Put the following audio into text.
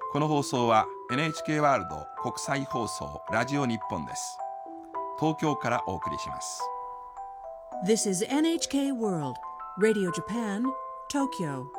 この放送は NHK ワールド国際放送ラジオ日本です。東京からお送りします。 This is NHK World Radio Japan, Tokyo